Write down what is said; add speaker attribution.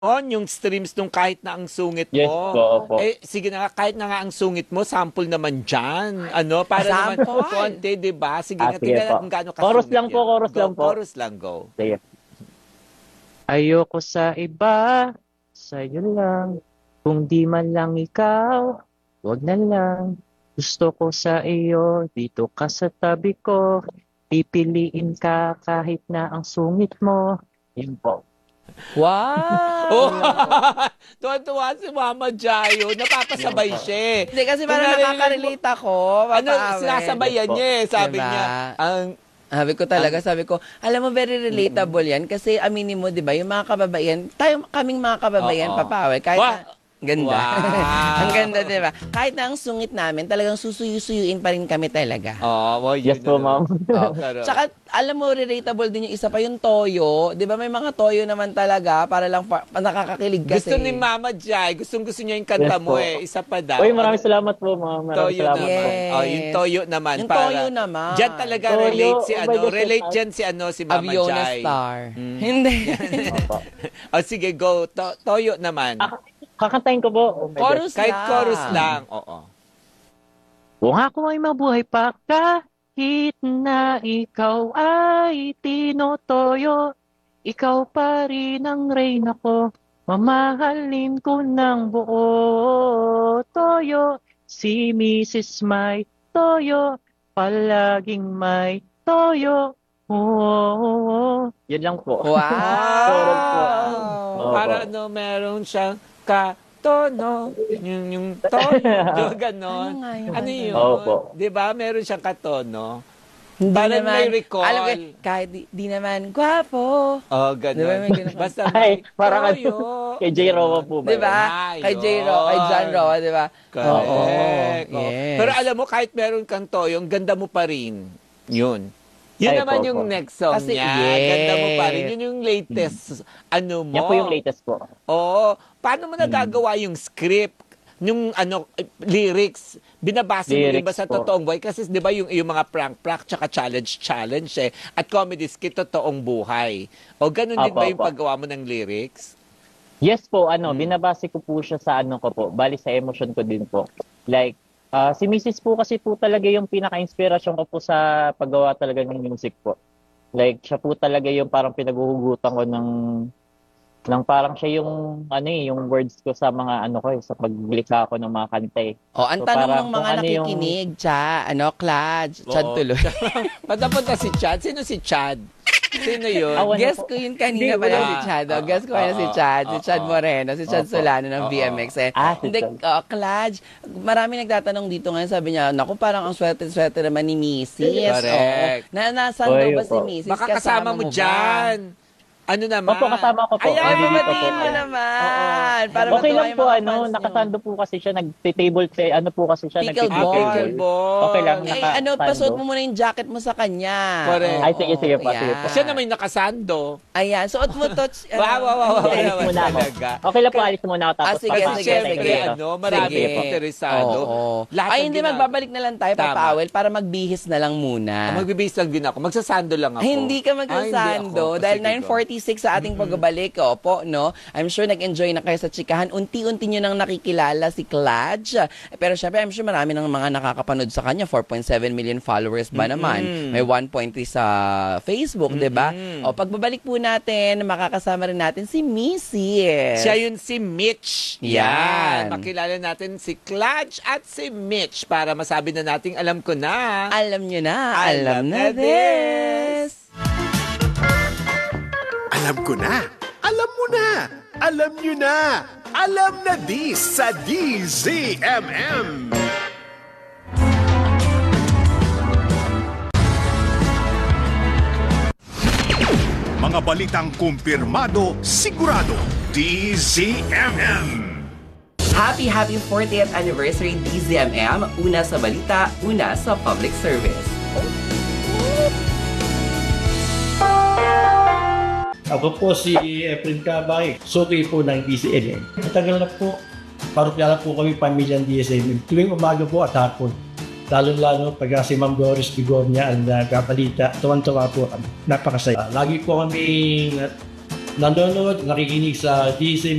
Speaker 1: yung streams nung kahit na ang sungit mo.
Speaker 2: Yes po, opo.
Speaker 1: Eh, sige na nga, kahit na nga ang sungit mo, sample naman dyan. Ano, para naman konti, di ba? Sige nga,
Speaker 2: sige
Speaker 1: tingnan
Speaker 2: po.
Speaker 1: natin gaano kasungit
Speaker 2: Chorus lang po,
Speaker 1: yan.
Speaker 2: chorus
Speaker 1: Go,
Speaker 2: lang po.
Speaker 1: Chorus lang, go.
Speaker 2: Sige. Ayoko sa iba, sa'yo lang. Kung di man lang ikaw, wag na lang. Gusto ko sa iyo, dito ka sa tabi ko. Pipiliin ka kahit na ang sungit mo. Yun po.
Speaker 3: Wow!
Speaker 1: Oh, tuwa-tuwa si Mama Jayo. Napapasabay siya eh.
Speaker 3: Hindi, kasi parang nakaka-relate ako.
Speaker 1: Ano,
Speaker 3: Papa-awit.
Speaker 1: sinasabayan niya eh. Sabi
Speaker 3: Diba?
Speaker 1: niya, ang
Speaker 3: Sabi ko, alam mo, very relatable yan. Kasi aminin mo, di ba, yung mga kababaihan, kaming mga kababaihan,
Speaker 1: Oo.
Speaker 3: Papawe, kahit
Speaker 1: Wow.
Speaker 3: na, ganda.
Speaker 1: Wow.
Speaker 3: Ang ganda, di ba? Kahit na ang sungit namin, talagang susuyuin pa rin kami talaga.
Speaker 1: well,
Speaker 2: Yes po, ma'am.
Speaker 3: Tsaka, alam mo, relatable din yung isa pa, yung toyo. Di ba, may mga toyo naman talaga, para lang nakakakilig kasi.
Speaker 1: Gusto ni Mama Jai, gusto niya yung kanta
Speaker 2: Yes
Speaker 1: mo
Speaker 2: po.
Speaker 1: eh. Isa pa daw.
Speaker 2: Uy, maraming salamat po, ma'am. Maraming
Speaker 1: Toyo
Speaker 2: salamat
Speaker 1: naman.
Speaker 2: po.
Speaker 3: Yes.
Speaker 1: Oh, yung toyo naman.
Speaker 3: Yung toyo naman.
Speaker 1: Diyan talaga
Speaker 2: Toyo,
Speaker 1: relate si
Speaker 2: oh my
Speaker 1: ano.
Speaker 2: gosh,
Speaker 1: Relate
Speaker 2: yes,
Speaker 1: dyan si Mama
Speaker 3: Aviona
Speaker 1: Jai.
Speaker 3: Star. Hindi.
Speaker 2: Opo.
Speaker 1: Sige, go. Toyo naman.
Speaker 2: Kakantayin ko po. Oh my
Speaker 3: Chorus
Speaker 2: gosh.
Speaker 1: Kahit
Speaker 3: lang.
Speaker 1: chorus lang. Oo.
Speaker 2: Kung ako ay mabuhay pa kahit na ikaw ay tinotoyo, ikaw pa rin ang reyna ko, mamahalin ko ng buo. Toyo, si Mrs. May Toyo, palaging may toyo. Oh. Yan lang po.
Speaker 3: Wow!
Speaker 2: Chorus po. Opo.
Speaker 1: Para meron siyang katono. Yung tono. Ganon.
Speaker 3: Ano nga yun?
Speaker 1: Ano yun?
Speaker 2: Opo.
Speaker 1: Diba? Meron siyang katono.
Speaker 3: Hindi
Speaker 1: Parang
Speaker 3: naman,
Speaker 1: may recall.
Speaker 3: alam ko, kahit di naman, gwapo.
Speaker 1: Oh,
Speaker 3: Diba,
Speaker 1: ganon.
Speaker 3: may ganun.
Speaker 1: Basta
Speaker 2: Ay,
Speaker 1: may
Speaker 2: parang
Speaker 1: toyo.
Speaker 2: kay J. Rowa po ba?
Speaker 3: Di ba?
Speaker 1: Ayun.
Speaker 3: Kay kay John Roa, di ba?
Speaker 1: Correct.
Speaker 3: Oo, yes.
Speaker 1: Pero alam mo, kahit meron kang toyo, ang ganda mo pa rin. Yun. Yun
Speaker 2: Ay,
Speaker 1: naman
Speaker 2: po,
Speaker 1: yung
Speaker 2: po.
Speaker 1: next song
Speaker 3: Kasi,
Speaker 1: niya.
Speaker 3: yes.
Speaker 1: Ganda mo pa rin. Yun yung latest. Ano mo?
Speaker 2: Yan po yung latest po.
Speaker 1: Oo. Paano mo nagagawa yung script? Yung lyrics, binabasa mo rin ba
Speaker 2: Lyrics
Speaker 1: sa
Speaker 2: po.
Speaker 1: totoong buhay? Kasi di ba yung mga prank tsaka challenge eh. At comedy skit, totoong buhay. O ganun din
Speaker 2: Apo,
Speaker 1: ba yung
Speaker 2: apo.
Speaker 1: paggawa mo ng lyrics?
Speaker 2: Yes po, binabase ko po siya sa ko po. Bali sa emotion ko din po. Like, si Mrs. po kasi po talaga yung pinaka-inspirasyon ko po sa paggawa talaga ng music po. Like, siya po talaga yung parang pinaguhugutan ko ng parang siya yung, yung words ko sa mga sa paglikha ko ng mga kanta eh.
Speaker 3: O, ang
Speaker 2: So,
Speaker 3: tanong
Speaker 2: parang
Speaker 3: ng mga
Speaker 2: kung ano yung-
Speaker 3: nakikinig, Clad, Chad
Speaker 1: Oo.
Speaker 3: tuloy.
Speaker 1: Patapunta si Chad. Sino si Chad? Sino yun?
Speaker 2: Awan na
Speaker 3: Guess
Speaker 2: po.
Speaker 3: ko yun kanina
Speaker 2: Hindi,
Speaker 3: pala
Speaker 2: wala.
Speaker 3: si Chad. Guess ko pala si Chad. Si Chad Moreno, si Chad
Speaker 2: Opo.
Speaker 3: Solano ng
Speaker 1: Oo.
Speaker 3: BMX. Eh.
Speaker 2: Si
Speaker 3: Hindi,
Speaker 2: Chad.
Speaker 3: Clad, marami nagtatanong dito ngayon. Sabi niya, naku, parang ang swerte-swerte naman ni Mrs.
Speaker 1: Correct.
Speaker 3: Oo. Nasaan daw
Speaker 2: Oy,
Speaker 3: ba si
Speaker 2: opo.
Speaker 3: Mrs.?
Speaker 1: Baka kasama mo
Speaker 3: ba?
Speaker 1: dyan. Ano naman?
Speaker 2: Opo, kasama ko po.
Speaker 1: Ayan,
Speaker 3: Ay,
Speaker 2: Dito po.
Speaker 3: babatiin mo naman. Para
Speaker 2: Okay
Speaker 3: matuwa
Speaker 2: lang
Speaker 3: yung
Speaker 2: po,
Speaker 3: mga fans niyo.
Speaker 2: nakasando po kasi siya, nag-table, po kasi siya,
Speaker 3: Pickleball.
Speaker 1: Pickleball.
Speaker 2: Okay lang,
Speaker 3: Eh, pasuot mo muna yung jacket mo sa kanya.
Speaker 1: Correct.
Speaker 2: Ay, sige po, sige po.
Speaker 1: Siya naman yung nakasando.
Speaker 3: Ayan, suot mo to.
Speaker 1: Wow.
Speaker 2: Alis
Speaker 1: naman
Speaker 2: muna ako.
Speaker 1: talaga.
Speaker 2: Okay lang po, alis muna ako. Tapos
Speaker 3: sige,
Speaker 2: papasok
Speaker 3: sige,
Speaker 2: na
Speaker 1: Siyempre,
Speaker 3: sige.
Speaker 2: dito.
Speaker 1: marami
Speaker 3: Sige.
Speaker 1: interesado.
Speaker 3: Oo.
Speaker 1: Lahat
Speaker 3: Ay,
Speaker 1: ng
Speaker 3: hindi, magbabalik na lang tayo,
Speaker 1: Tama.
Speaker 3: Papa Awel, para magbihis na lang muna.
Speaker 1: Magbibis lang din ako. Magsasando lang ako.
Speaker 3: Ay, hindi ka
Speaker 1: Ay, hindi
Speaker 3: magsasando.
Speaker 1: ako.
Speaker 3: Dahil
Speaker 1: Sige, go.
Speaker 3: 9:46 sa ating pagbabalik, opo, no? I'm sure nag-enjoy na kayo sa chikahan. Unti-unti nyo nang nakikilala si Klaj. Pero syempre, I'm sure marami ng mga nakakapanood sa kanya. 4.7 million followers ba naman? May 1.3 sa Facebook, di ba? O, pagbabalik po natin, makakasama rin natin si Missy.
Speaker 1: Siya yun si Mitch.
Speaker 3: Yan.
Speaker 1: Makilala natin si Clutch at si Mitch para masabi na nating alam ko na.
Speaker 3: Alam nyo na.
Speaker 1: Alam na
Speaker 3: Alam na this.
Speaker 4: Alam ko na. Alam mo na. Alam nyo na. Alam na this sa DZMM. Mga balitang kumpirmado, sigurado. DZMM.
Speaker 3: Happy 40th anniversary DZMM. Una sa balita, una sa public service.
Speaker 5: Ako po si Efren Cabay, suki po ng DZMM. Matagal na po, parokya na po kami pamilyang DZMM. Tuwing umaga po at hapon. Lalo-lalo pag si Ma'am Doris Bigornia ang kabalita, tuwan-tuwa po kami. Napakasaya. Lagi po kami nanonood, nakikinig sa DSM